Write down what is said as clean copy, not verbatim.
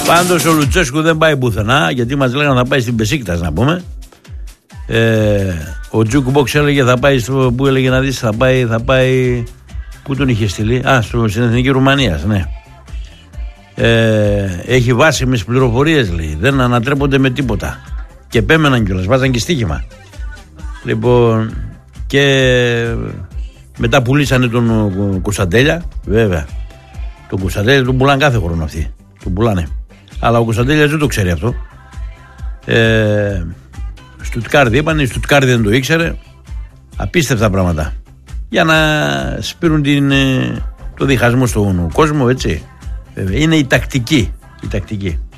Πάντως ο Λουτσέσκου δεν πάει πουθενά, γιατί μας λέγανε θα πάει στην Μπεσίκτας, να πούμε. Ο Τζούκουμποξ έλεγε θα πάει που έλεγε να δεις, θα πάει. Πού τον είχε στείλει? Στην Εθνική Ρουμανίας, ναι. Έχει βάσιμες πληροφορίες, λέει. Δεν ανατρέπονται με τίποτα. Και επέμεναν κιόλας, βάζαν και στοίχημα. Λοιπόν, και μετά πουλήσανε τον Κωνσταντέλια, βέβαια. Τον Κωνσταντέλια τον πουλάνε κάθε χρόνο αυτοί. Τον πουλάνε. Αλλά ο Κωνσταντέλιας δεν το ξέρει αυτό. Στουτκάρδη είπαν, η Στουτκάρδη δεν το ήξερε. Απίστευτα πράγματα. Για να σπείρουν το διχασμό στον κόσμο, έτσι. Βέβαια. Είναι η τακτική.